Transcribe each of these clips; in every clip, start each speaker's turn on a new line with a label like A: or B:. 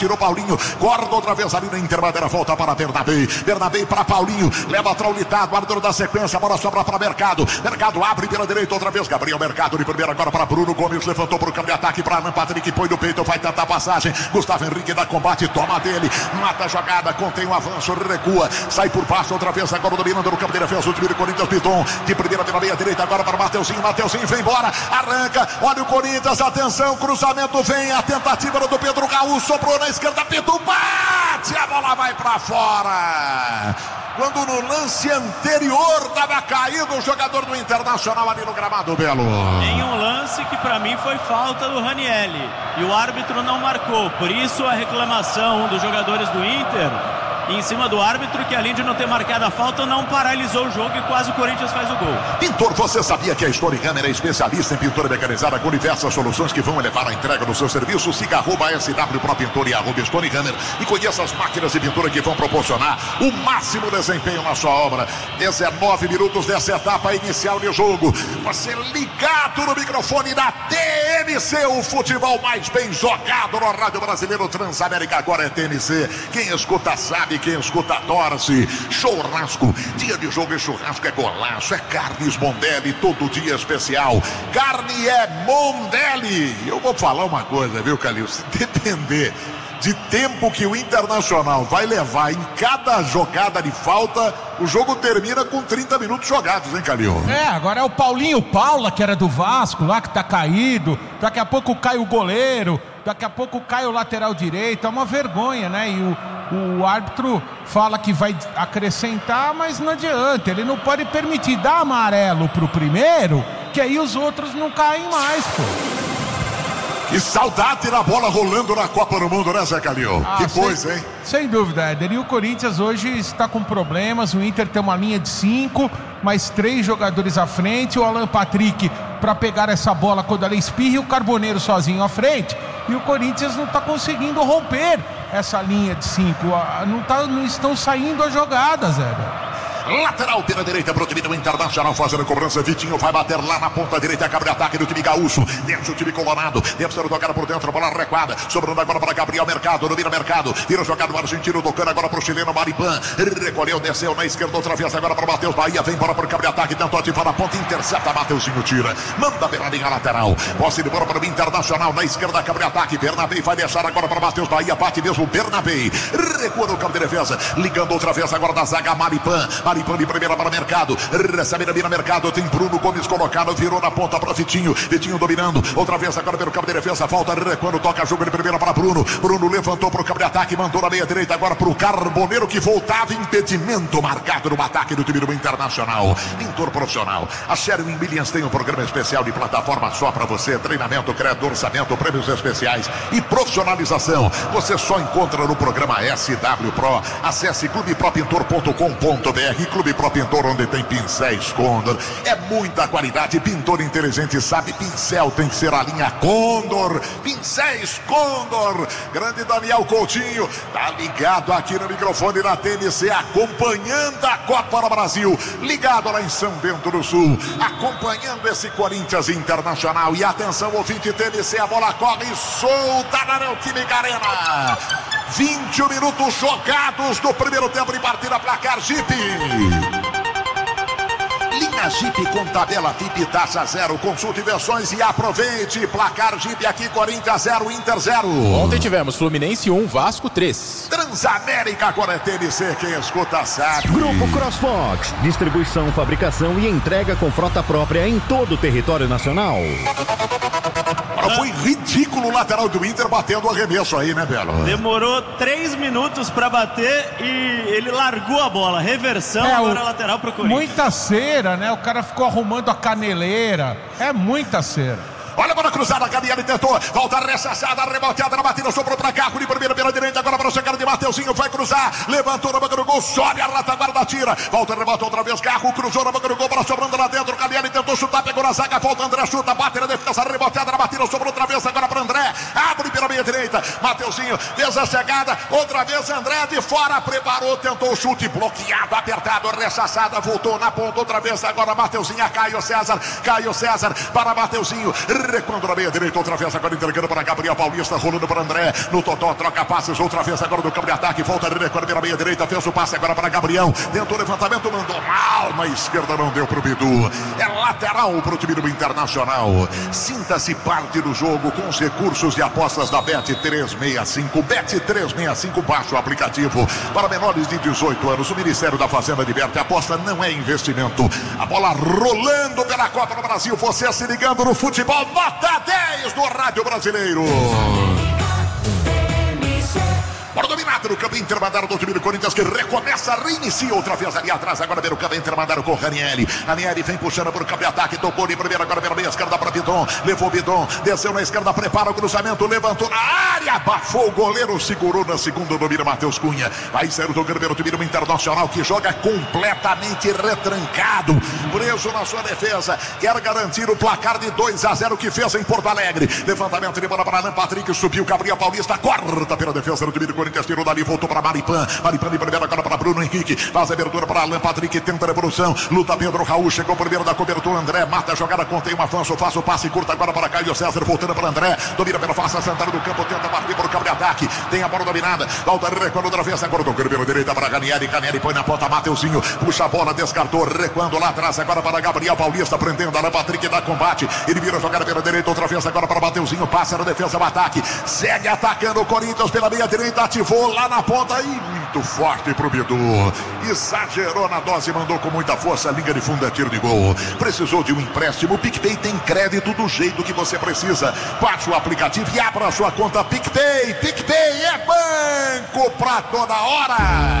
A: tirou Paulinho, corta outra vez ali na interbandeira, volta para Bernabé para Paulinho, leva Traulitado, árbitro da sequência, a bola sobra para Mercado abre pela direita outra vez, Gabriel Mercado de primeira agora para Bruno Gomes, levantou para o campo de ataque para Alan Patrick, põe no peito, vai tentar a passagem, Gustavo Henrique dá combate, toma dele, mata a jogada, contém o avanço, recua, sai por baixo outra vez, agora dominando no campo de defesa, o time do Corinthians, Piton, de primeira pela meia direita, agora para Mateuzinho vem embora, arranca, olha o Corinthians, atenção, cruzamento vem, a tentativa do Pedro Gaúcho, sobrou na esquerda, Piton bate, a bola vai para fora. Quando no lance anterior estava caído o jogador do Internacional ali no gramado, Belo.
B: Em um lance que para mim foi falta do Ranieri e o árbitro não marcou, por isso a reclamação dos jogadores do Inter em cima do árbitro, que além de não ter marcado a falta, não paralisou o jogo e quase o Corinthians faz o gol.
A: Pintor, você sabia que a Storyhammer é especialista em pintura mecanizada com diversas soluções que vão elevar a entrega do seu serviço? Siga @SW Pro Pintor e @Storyhammer e conheça as máquinas de pintura que vão proporcionar o máximo desempenho na sua obra. 19 minutos dessa etapa inicial de jogo. Você ligado no microfone da TNC, o futebol mais bem jogado no rádio brasileiro. Transamérica agora é TNC. Quem escuta sabe, quem escuta torce. Churrasco, dia de jogo e churrasco é golaço, é Carnes Mondelli, todo dia especial. Carne é Mondelli. Eu vou falar uma coisa, viu, Calil? Se depender de tempo que o Internacional vai levar em cada jogada de falta, o jogo termina com 30 minutos jogados, hein, Calil?
C: Agora é o Paulinho Paula, que era do Vasco, lá que tá caído. Daqui a pouco cai o goleiro, daqui a pouco cai o lateral direito. É uma vergonha, né? E o árbitro fala que vai acrescentar, mas não adianta. Ele não pode permitir dar amarelo pro primeiro, que aí os outros não caem mais, pô.
A: E saudade da bola rolando na Copa do Mundo, né, Zé Calil? Que coisa, hein?
C: Sem dúvida, Éder. E o Corinthians hoje está com problemas. O Inter tem uma linha de 5, mais 3 jogadores à frente. O Alan Patrick para pegar essa bola quando ela espirra, e o Carboneiro sozinho à frente. E o Corinthians não está conseguindo romper essa linha de 5. Não estão saindo as jogadas, Éder.
A: Lateral pela direita pro time do Internacional, fazendo a cobrança. Vitinho vai bater lá na ponta direita, cabe ataque do time gaúcho. Deixa o time colorado, deve ser tocada por dentro, bola recuada, sobrando agora para Gabriel Mercado, domina Mercado, vira jogado o argentino, tocando agora pro chileno Maripan, recolheu, desceu na esquerda outra vez, agora para Matheus Bahia, vem bola por cabe ataque, tentou ativar a ponta, intercepta, Mateuzinho tira, manda pela linha lateral, posse de bola para o Internacional, na esquerda cabe ataque, Bernabé vai deixar agora para Matheus Bahia, bate mesmo Bernabé, recua no campo de defesa, ligando outra vez agora da zaga Maripan de primeira para Mercado, recebe na Mercado, tem Bruno Gomes colocado, virou na ponta para Vitinho dominando, outra vez agora pelo campo de defesa, volta recuando, toca jogo de primeira para Bruno levantou para o campo de ataque, mandou na meia direita agora para o Carboneiro, que voltava, impedimento marcado no ataque do time do Internacional. Pintor profissional, a Sherwin Williams tem um programa especial de plataforma só para você, treinamento, crédito, orçamento, prêmios especiais e profissionalização, você só encontra no programa SW Pro. Acesse clubepropintor.com.br, Clube Pro Pintor, onde tem pincéis Condor. É muita qualidade, pintor inteligente sabe, pincel tem que ser a linha Condor, pincéis Condor. Grande Daniel Coutinho tá ligado aqui no microfone da TNC, acompanhando a Copa do Brasil, ligado lá em São Bento do Sul, acompanhando esse Corinthians Internacional. E atenção, ouvinte TNC, a bola corre solta na Neoquímica Arena. 20 minutos jogados do primeiro tempo de partida, placar Jeep. Linha Jeep com tabela VIP, taxa 0, consulte versões e aproveite. Placar Jeep aqui, Corinthians 0, Inter 0.
D: Ontem tivemos Fluminense 1, Vasco 3.
A: Transamérica agora é TNC, quem escuta sabe.
E: Grupo CrossFox, distribuição, fabricação e entrega com frota própria em todo o território nacional.
A: Foi ridículo o lateral do Inter batendo o arremesso aí, né, Belo?
B: Demorou 3 minutos para bater e ele largou a bola. Reversão, agora lateral pro Corinthians.
C: Muita cera, né? O cara ficou arrumando a caneleira. É muita cera.
A: Olha a bola cruzada, Cadiani tentou, volta rechachada, reboteada na batida, sobrou pra cá, de primeira pela direita, agora para o chegada de Mateuzinho, vai cruzar, levantou na banca do gol, sobe a retaguarda, tira, volta, rebota outra vez, Carro, cruzou na banca do gol, bola sobrando lá dentro, Cadiani tentou chutar, pegou na zaga, volta, André chuta, bate na defesa, reboteada na batida, sobrou outra vez, agora para André, abre pela meia direita, Mateuzinho, fez a chegada, outra vez André de fora, preparou, tentou o chute, bloqueado, apertado, rechachada, voltou na ponta, outra vez, agora Mateuzinho, Caio César, para Mateuzinho, recuando na meia direita, outra vez agora entregando para Gabriel Paulista, rolando para André, no totó, troca passes, outra vez agora do campo de ataque, volta a recuando na meia direita, fez o passe agora para Gabriel, tentou o levantamento, mandou mal, na esquerda não deu pro Bidu, é lateral pro time do Internacional. Sinta-se parte do jogo com os recursos de apostas da Bet365, Bet365, baixa o aplicativo para menores de 18 anos, o Ministério da Fazenda diverte, a aposta não é investimento, a bola rolando pela Copa do Brasil, você se ligando no futebol, nota 10 do Rádio Brasileiro. Bora dominado no campo intermediário do time do Corinthians, que recomeça, reinicia outra vez ali atrás, agora vem o campo intermediário com o Ranieri. Ranieri vem puxando para o campo de ataque, tocou de primeira, agora pela meia esquerda para Bidon, levou o Bidon, desceu na esquerda, prepara o cruzamento, levantou na área, abafou o goleiro, segurou na segunda, domina Matheus Cunha. Vai sair o primeiro time do Internacional, que joga completamente retrancado, preso na sua defesa, quer garantir o placar de 2-0 que fez em Porto Alegre. Levantamento de bola para Alan Patrick, subiu Gabriel Paulista, corta pela defesa do time do Corinthians, tirou dali, voltou para Maripan de primeira, agora para Bruno Henrique, faz a abertura para Alan Patrick, tenta a revolução, luta Pedro Raul, chegou primeiro da cobertura, André, mata a jogada, contém um avanço, faz o passe curto agora para Caio César, voltando para André, domina pela face central do campo, tenta partir para o campo de ataque, tem a bola dominada, volta recuando outra vez, agora do pela direita para Ranieri, põe na ponta, Mateuzinho, puxa a bola, descartou, recuando lá atrás, agora para Gabriel Paulista, prendendo Alan Patrick, dá combate, ele vira a jogada pela direita, outra vez agora para Mateuzinho, passa na defesa, o ataque, segue atacando o Corinthians pela meia direita, ativou lá na ponta e muito forte pro Bidu, exagerou na dose, mandou com muita força, a linha de fundo é tiro de gol, precisou de um empréstimo, o PicPay tem crédito do jeito que você precisa, baixe o aplicativo e abra a sua conta PicPay, PicPay é banco pra toda hora.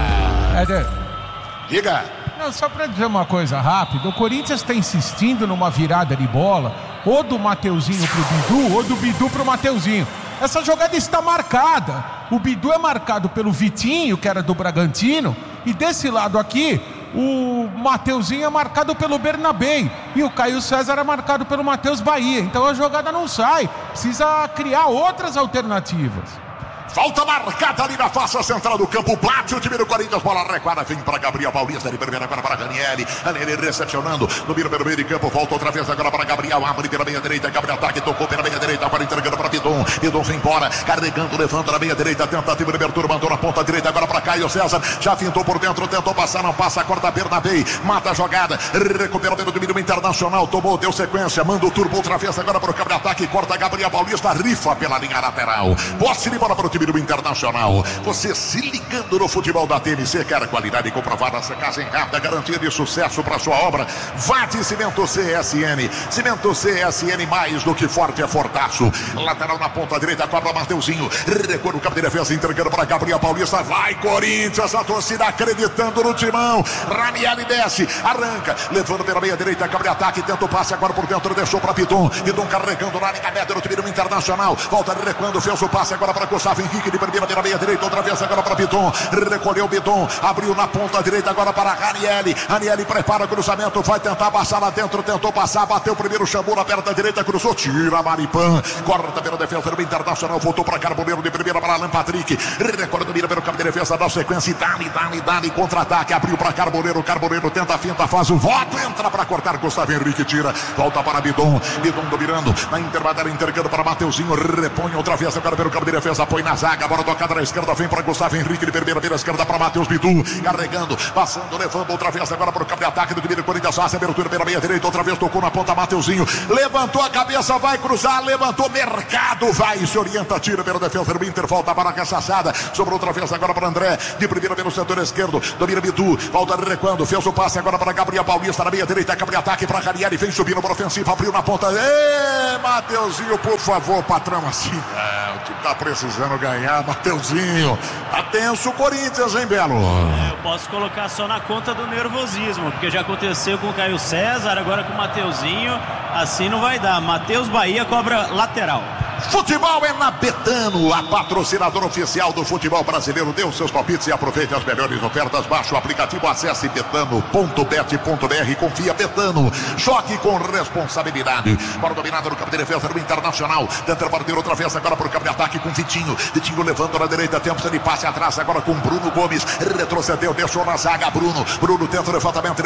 A: Diga.
C: Não, só para dizer uma coisa rápida, o Corinthians está insistindo numa virada de bola, ou do Mateuzinho pro Bidu, ou do Bidu pro Mateuzinho. Essa jogada está marcada. O Bidu é marcado pelo Vitinho, que era do Bragantino, e desse lado aqui, o Mateuzinho é marcado pelo Bernabé, e o Caio César é marcado pelo Matheus Bahia. Então a jogada não sai, precisa criar outras alternativas.
A: Falta marcada ali na face central do campo, bate o time do Corinthians, bola recuada, vem para Gabriel Paulista, de primeira agora para Ranieri, recepcionando, domina pelo meio de campo, volta outra vez agora para Gabriel, abre pela meia direita, Gabriel ataque, tocou pela meia direita, agora entregando para Bidon, Bidon vem embora, carregando, levanta na meia direita, tentativa de abertura, mandou na ponta direita, agora para Caio César, já fintou por dentro, tentou passar, não passa, corta a Bernabé, mata a jogada, recupera pelo domínio Internacional, tomou, deu sequência, manda o turbo outra vez agora para o campo de ataque, corta Gabriel Paulista, rifa pela linha lateral, posse de bola para o time do Internacional, você se ligando no futebol da TMC, quer qualidade comprovada, essa casa em rápida, garantia de sucesso para sua obra, vá de Cimento CSN, Cimento CSN, mais do que forte é fortaço, lateral na ponta direita, cobra Mateuzinho, recua no campo de defesa, entregando para Gabriel Paulista, vai Corinthians, a torcida acreditando no timão, Ranieri desce, arranca, levando pela meia direita, Gabriel ataque, tenta o passe agora por dentro, deixou para Bidon, Bidon carregando na linha média do time do Internacional, volta recuando, fez o passe agora para Gustavo Henrique, de primeira pela meia direita, outra vez agora para Bidon, recolheu o Bidon, abriu na ponta direita agora para Ranieri, Ranieri prepara o cruzamento, vai tentar passar lá dentro, tentou passar, bateu o primeiro, chamou na perna direita, cruzou, tira Maripan, corta pela defesa do Internacional, voltou para Carboneiro, de primeira para Alan Patrick, recorda, mira pelo campo de defesa, dá sequência, dá contra-ataque, abriu para Carboneiro, Carboneiro tenta a finta, faz o voto, entra para cortar, Gustavo Henrique tira, volta para Bidon, Bidon dominando, na intermediária, entregando para Mateuzinho, repõe outra vez agora pelo campo de defesa, põe na zaga, bola tocada na esquerda, vem para Gustavo Henrique, de primeira pela esquerda para Matheus Bidu, carregando, passando, levando outra vez agora para o campo de ataque do time do Corinthians, faz a abertura pela meia direita, outra vez tocou na ponta Mateuzinho, levantou a cabeça, vai cruzar, levantou, Mercado, vai, se orienta, tira pela defesa do Inter, volta para a caçaçada, sobrou outra vez agora para André, de primeira pelo setor esquerdo, domina Bidu, volta recuando, fez o passe agora para Gabriel Paulista, na meia direita, campo de ataque para Ranieri, vem subindo para ofensiva, abriu na ponta, Mateuzinho, por favor, patrão, assim, o time tá precisando ganhar, Mateuzinho, tá tenso o Corinthians, hein, Belo?
B: Eu posso colocar só na conta do nervosismo, porque já aconteceu com o Caio César, agora com o Mateuzinho, assim não vai dar. Matheus Bahia cobra lateral.
A: Futebol é na Betano, a patrocinadora oficial do futebol brasileiro. Dê os seus palpites e aproveite as melhores ofertas. Baixe o aplicativo, acesse betano.bet.br. Confia, Betano. Jogue com responsabilidade. Bola dominada no campo de defesa do Internacional. Tenta partir outra vez agora para o campo de ataque com Vitinho. Vitinho levando na direita, tempo de passe atrás agora com Bruno Gomes. Retrocedeu, deixou na zaga Bruno. Bruno tenta o levantamento de bola para o campo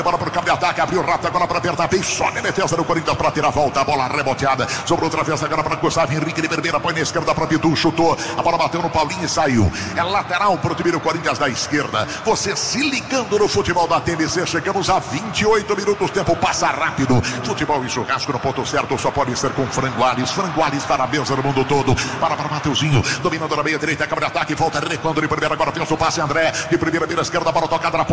A: de ataque, abriu o rato agora para apertar bem, só de defesa do Corinthians para tirar a volta, a bola reboteada, sobre outra vez agora para Gustavo Henrique de Vermelha, põe na esquerda para Pitu, chutou, a bola bateu no Paulinho e saiu. É lateral para o time do Corinthians da esquerda. Você se ligando no futebol da TNC, chegamos a 28 minutos, tempo passa rápido. Futebol e churrasco no ponto certo, só pode ser com Franguales. Franguales está na mesa no mundo todo. Para Mateuzinho, dominando na meia direita, câmera de ataque, volta recuando de primeira, agora pensa o passe André, de primeira, vira esquerda, bola tocada na ponta.